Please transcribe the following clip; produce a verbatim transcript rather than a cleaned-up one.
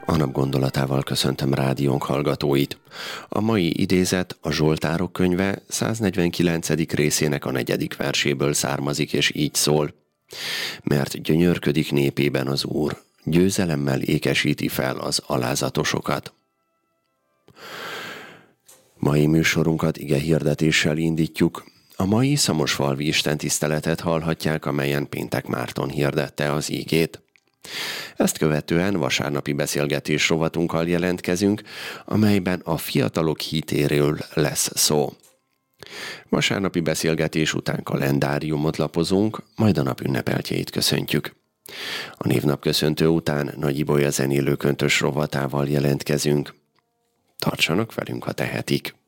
A nap gondolatával köszöntöm rádiónk hallgatóit. A mai idézet a Zsoltárok könyve száznegyvenkilencedik részének a negyedik verséből származik, és így szól. Mert gyönyörködik népében az Úr, győzelemmel ékesíti fel az alázatosokat. Mai műsorunkat igehirdetéssel indítjuk. A mai szamosfalvi istentiszteletet hallhatják, amelyen Péntek Márton hirdette az ígét. Ezt követően vasárnapi beszélgetés rovatunkkal jelentkezünk, amelyben a fiatalok hitéről lesz szó. Vasárnapi beszélgetés után kalendáriumot lapozunk, majd a nap ünnepeltjeit köszöntjük. A névnap köszöntő után Nagy Ibolya zenélő köntös rovatával jelentkezünk. Tartsanak velünk, ha tehetik!